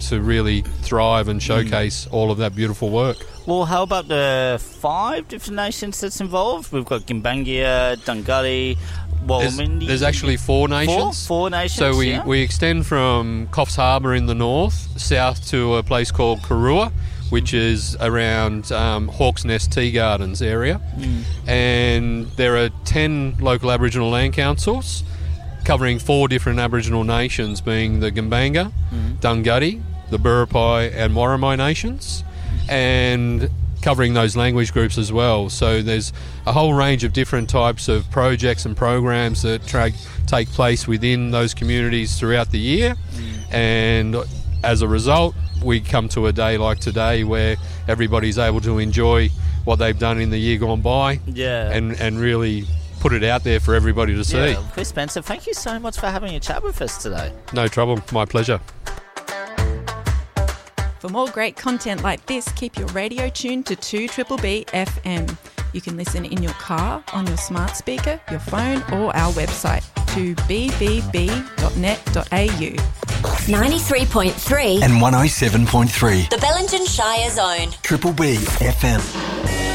to really thrive and showcase all of that beautiful work. Well, how about the 5 different nations that's involved? We've got Gimbangia, Dunghutti, Walmindi. There's actually 4 nations. Four nations. So we extend from Coffs Harbour in the north, south to a place called Karua, which is around Hawk's Nest Tea Gardens area. And there are 10 local Aboriginal land councils covering 4 different Aboriginal nations, being the Gimbanga, Dunghutti, the Buripai and Worimi nations, and covering those language groups as well. So there's a whole range of different types of projects and programs that take place within those communities throughout the year. And as a result, we come to a day like today where everybody's able to enjoy what they've done in the year gone by and really put it out there for everybody to see. Chris Spencer, thank you so much for having a chat with us today. No trouble. My pleasure. For more great content like this, keep your radio tuned to 2BBB FM. You can listen in your car, on your smart speaker, your phone or our website, 2bbb.net.au. 93.3 and 107.3. The Bellingen Shire Zone. Triple B FM.